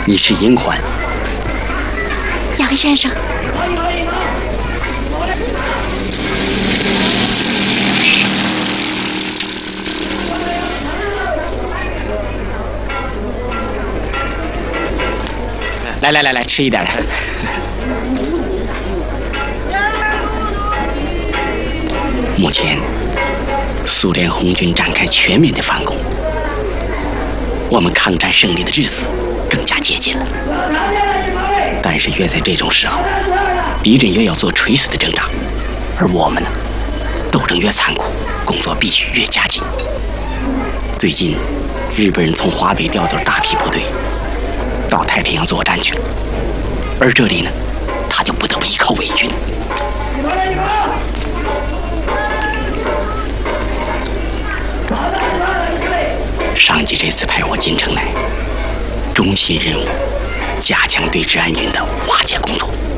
你是银环。 杨先生。 来，吃一点。目前，苏联红军展开全面的反攻，我们抗战胜利的日子更加接近了。但是越在这种时候，敌人越要做垂死的挣扎，而我们呢，斗争越残酷，工作必须越加紧。最近，日本人从华北调走大批部队，到太平洋作战去了，而这里呢，他就不得不依靠伪军。上级这次派我进城来，中心任务加强对治安军的瓦解工作。